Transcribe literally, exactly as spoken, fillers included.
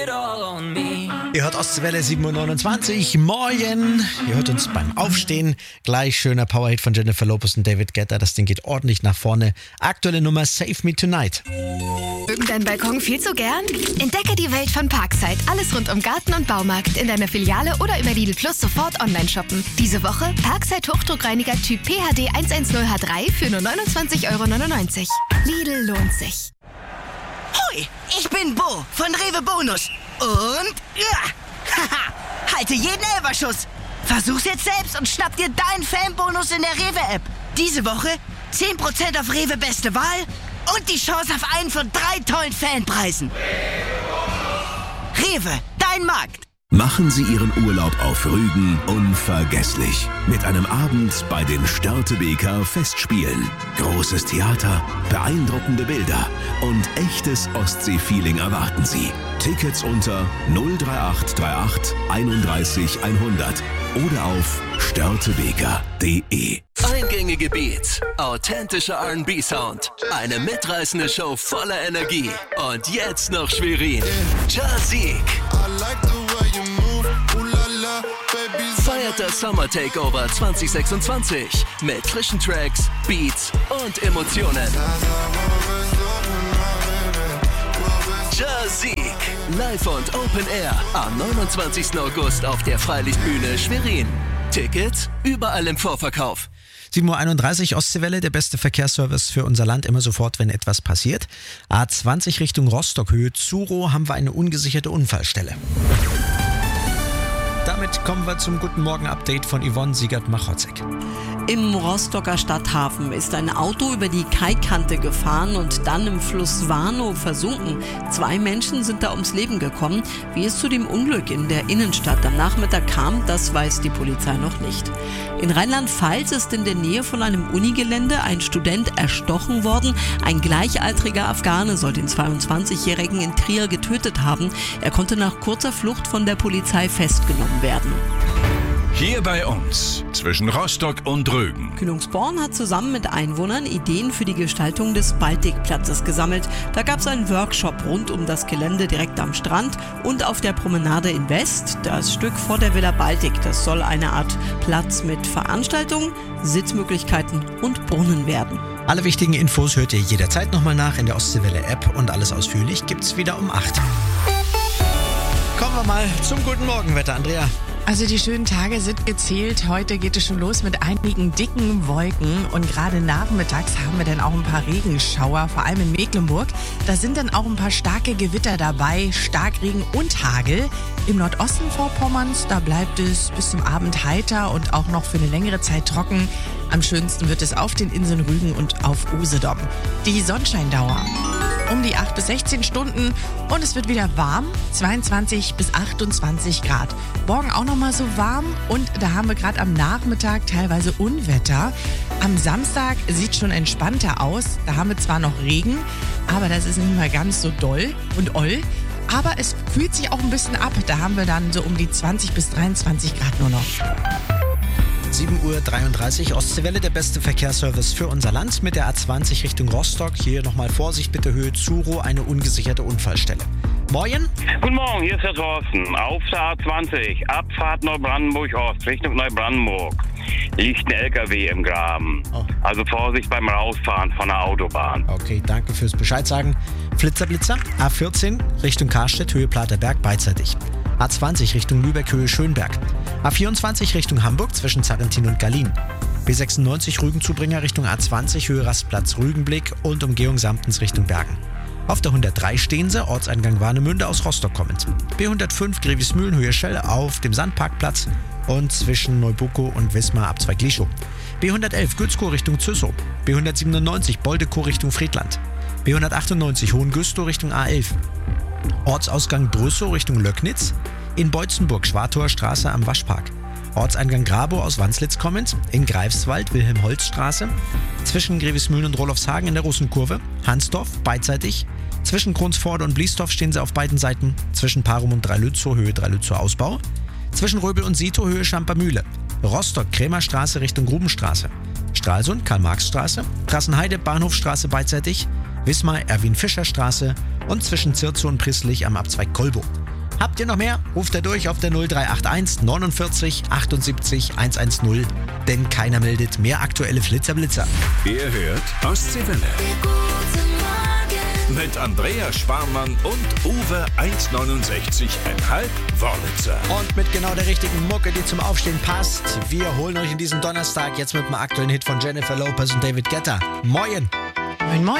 Ihr hört Ostwelle sieben Uhr neunundzwanzig. Moin. Ihr hört uns beim Aufstehen. Gleich schöner Powerhit von Jennifer Lopez und David Guetta. Das Ding geht ordentlich nach vorne. Aktuelle Nummer Save Me Tonight. Mögen deinen Balkon viel zu gern? Entdecke die Welt von Parkside. Alles rund um Garten und Baumarkt in deiner Filiale oder über Lidl Plus sofort online shoppen. Diese Woche Parkside Hochdruckreiniger Typ P H D hundertzehn H drei für nur neunundzwanzig Euro neunundneunzig. Lidl lohnt sich. Hoi, ich bin Bo von Rewe Bonus. Und ja, haha, halte jeden Elferschuss. Versuch's jetzt selbst und schnapp dir deinen Fanbonus in der Rewe-App. Diese Woche zehn Prozent auf Rewe Beste Wahl und die Chance auf einen von drei tollen Fanpreisen. Rewe, dein Markt. Machen Sie Ihren Urlaub auf Rügen unvergesslich. Mit einem Abend bei den Störtebeker Festspielen. Großes Theater, beeindruckende Bilder und echtes Ostsee-Feeling erwarten Sie. Tickets unter null drei acht drei acht einunddreißig hundert oder auf störtebeker punkt de. Eingängige Beats, authentischer R and B-Sound, eine mitreißende Show voller Energie und jetzt noch Schwerin. Jazik feiert das Summer Takeover zwanzig sechsundzwanzig mit frischen Tracks, Beats und Emotionen. Jazik, live und Open Air am neunundzwanzigsten August auf der Freilichtbühne Schwerin. Tickets überall im Vorverkauf. sieben Uhr einunddreißig, Ostseewelle, der beste Verkehrsservice für unser Land, immer sofort, wenn etwas passiert. A zwanzig Richtung Rostock, Höhe Zuro, haben wir eine ungesicherte Unfallstelle. Damit kommen wir zum Guten Morgen-Update von Yvonne Siegert-Machotzek. Im Rostocker Stadthafen ist ein Auto über die Kaikante gefahren und dann im Fluss Warnow versunken. Zwei Menschen sind da ums Leben gekommen. Wie es zu dem Unglück in der Innenstadt am Nachmittag kam, das weiß die Polizei noch nicht. In Rheinland-Pfalz ist in der Nähe von einem Unigelände ein Student erstochen worden. Ein gleichaltriger Afghane soll den zweiundzwanzigjährigen in Trier getötet haben. Er konnte nach kurzer Flucht von der Polizei festgenommen werden. Hier bei uns, zwischen Rostock und Rügen. Kühlungsborn hat zusammen mit Einwohnern Ideen für die Gestaltung des Baltikplatzes gesammelt. Da gab es einen Workshop rund um das Gelände direkt am Strand und auf der Promenade in West, das Stück vor der Villa Baltik. Das soll eine Art Platz mit Veranstaltungen, Sitzmöglichkeiten und Brunnen werden. Alle wichtigen Infos hört ihr jederzeit nochmal nach in der Ostseewelle-App und alles ausführlich gibt's wieder um acht. Kommen wir mal zum guten Morgenwetter, Andrea. Also die schönen Tage sind gezählt. Heute geht es schon los mit einigen dicken Wolken und gerade nachmittags haben wir dann auch ein paar Regenschauer, vor allem in Mecklenburg. Da sind dann auch ein paar starke Gewitter dabei, Starkregen und Hagel. Im Nordosten Vorpommerns, da bleibt es bis zum Abend heiter und auch noch für eine längere Zeit trocken. Am schönsten wird es auf den Inseln Rügen und auf Usedom. Die Sonnenscheindauer um die acht bis sechzehn Stunden und es wird wieder warm, zweiundzwanzig bis achtundzwanzig Grad. Morgen auch noch mal so warm und da haben wir gerade am Nachmittag teilweise Unwetter. Am Samstag sieht schon entspannter aus, da haben wir zwar noch Regen, aber das ist nicht mal ganz so doll und oll. Aber es kühlt sich auch ein bisschen ab, da haben wir dann so um die zwanzig bis dreiundzwanzig Grad nur noch. sieben Uhr dreiunddreißig, Ostseewelle, der beste Verkehrsservice für unser Land mit der A zwanzig Richtung Rostock. Hier nochmal Vorsicht, bitte Höhe Zuro, eine ungesicherte Unfallstelle. Moin. Guten Morgen, hier ist der Thorsten. Auf der A zwanzig, Abfahrt Neubrandenburg-Ost, Richtung Neubrandenburg. Liegt ein L K W im Graben. Oh. Also Vorsicht beim Rausfahren von der Autobahn. Okay, danke fürs Bescheid sagen. Flitzer-Blitzer, A vierzehn Richtung Karstedt, Höhe Platerberg, beidseitig. A zwanzig Richtung Lübeck, Höhe Schönberg. A vierundzwanzig Richtung Hamburg zwischen Zarrentin und Gallien. B sechsundneunzig Rügenzubringer Richtung A zwanzig, Höhe Rastplatz Rügenblick und Umgehung Samtens Richtung Bergen. Auf der hundertdrei stehen sie, Ortseingang Warnemünde aus Rostock kommend. B hundertfünf Grevismühlen, Höhe Schell auf dem Sandparkplatz und zwischen Neubuckow und Wismar Abzweig Glischow. B hundertelf Gützkow Richtung Züssow. B hundertsiebenundneunzig Boldekow Richtung Friedland. B hundertachtundneunzig Hohengüstow Richtung A elf. Ortsausgang Brüssow Richtung Löcknitz. In Beutzenburg Schwartauer am Waschpark. Ortseingang Grabow aus Wanslitz kommend. In Greifswald Wilhelm-Holz-Straße. Zwischen Grevismühlen und Rolofshagen in der Russenkurve. Hansdorf beidseitig. Zwischen Kronsforde und Bliesdorf stehen sie auf beiden Seiten. Zwischen Parum und Dreilützow, Höhe Dreilützow Ausbau. Zwischen Röbel und Sito, Höhe Schampermühle. Rostock Krämerstraße Richtung Grubenstraße. Stralsund Karl-Marx-Straße. Trassenheide Bahnhofstraße beidseitig. Wismar Erwin-Fischer-Straße und zwischen Zirzow und Prisslich am Abzweig Kolbow. Habt ihr noch mehr? Ruft er durch auf der null drei acht eins neunundvierzig achtundsiebzig hundertzehn, denn keiner meldet mehr aktuelle Flitzerblitzer. Ihr hört Ostseewelle. Mit Andrea Sparmann und Uwe eins neunundsechzig Komma fünf Wörlitzer. Und mit genau der richtigen Mucke, die zum Aufstehen passt. Wir holen euch in diesen Donnerstag jetzt mit dem aktuellen Hit von Jennifer Lopez und David Guetta. Moin! Moin, moin.